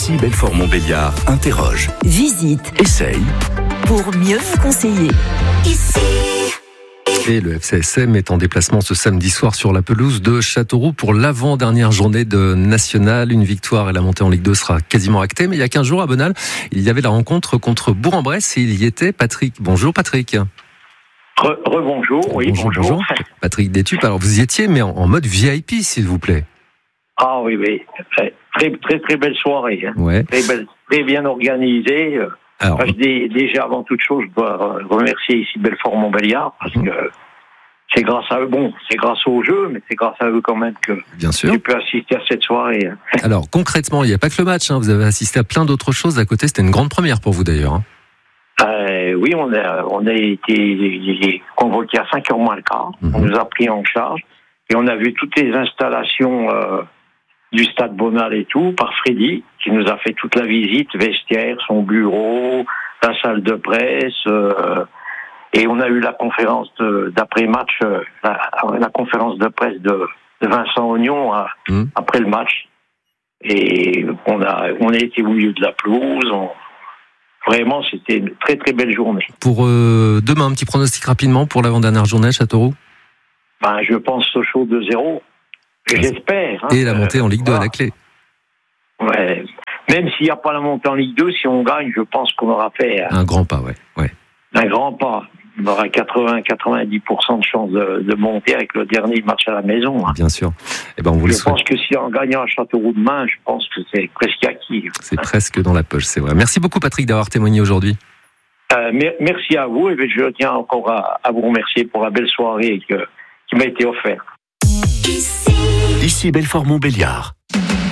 Ici Belfort-Montbéliard interroge, Visite essaye. pour mieux vous conseiller. Ici. Et le FCSM est en déplacement ce samedi soir sur la pelouse de Châteauroux pour l'avant-dernière journée de National. Une victoire et la montée en Ligue 2 sera quasiment actée. Mais il y a 15 jours à Bonal, il y avait la rencontre contre Bourg-en-Bresse et il y était Patrick. Bonjour Patrick. Rebonjour, oui, bonjour. Patrick Détup, alors vous y étiez mais en mode VIP s'il vous plaît. Ah oui, très belle soirée. Hein. Ouais. Très bien organisée. Alors, Déjà, avant toute chose, je dois remercier ici Belfort-Montbéliard parce que c'est grâce à eux. Bon, c'est grâce au jeu, mais c'est grâce à eux quand même que bien sûr. j'ai pu assister à cette soirée. Alors concrètement, il n'y a pas que le match, hein. Vous avez assisté à plein d'autres choses à côté. C'était une grande première pour vous d'ailleurs. Hein. Oui, on a été convoqués à 5h moins le quart. On nous a pris en charge et on a vu toutes les installations du stade Bonal et tout par Freddy, qui nous a fait toute la visite, vestiaire, son bureau, la salle de presse, et on a eu la conférence d'après-match, la conférence de presse de Vincent Ognon après le match. Et on a été au milieu de la pelouse. Vraiment, c'était une très très belle journée. Pour demain, un petit pronostic rapidement pour l'avant-dernière journée à Châteauroux. Je pense Sochaux 2-0. J'espère. Et la montée en Ligue 2 à la clé. Ouais. Même s'il n'y a pas la montée en Ligue 2, si on gagne, je pense qu'on aura fait un grand pas, ouais. Un grand pas. On aura 80-90% de chance de monter avec le dernier match à la maison. Hein. Bien sûr. On vous le souhaite. Je pense que si on gagne à Châteauroux demain, je pense que c'est presque acquis. C'est presque dans la poche, c'est vrai. Merci beaucoup Patrick d'avoir témoigné aujourd'hui. Merci à vous et je tiens encore à vous remercier pour la belle soirée qui m'a été offerte. Ici Belfort-Montbéliard.